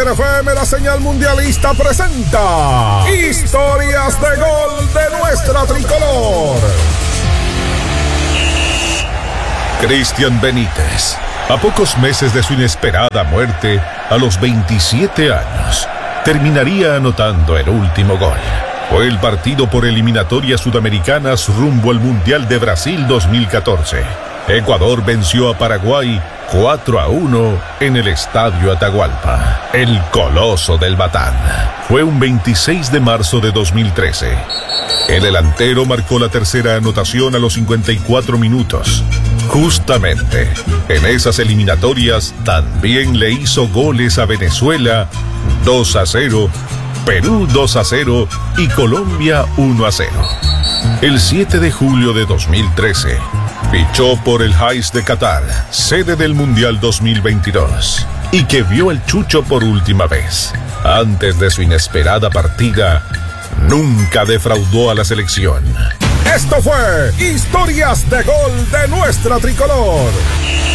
Líder FM, la señal mundialista, presenta Historias de Gol de nuestra tricolor. Cristian Benítez, a pocos meses de su inesperada muerte, a los 27 años, terminaría anotando el último gol. Fue el partido por eliminatorias sudamericanas rumbo al Mundial de Brasil 2014. Ecuador venció a Paraguay 4-1 en el Estadio Atahualpa. El Coloso del Batán. Fue un 26 de marzo de 2013. El delantero marcó la tercera anotación a los 54 minutos. Justamente en esas eliminatorias también le hizo goles a Venezuela 2-0, Perú 2-0 y Colombia 1-0. El 7 de julio de 2013 fichó por el Haiz de Qatar, sede del Mundial 2022, y que vio al Chucho por última vez. Antes de su inesperada partida, nunca defraudó a la selección. Esto fue Historias de Gol de nuestra tricolor.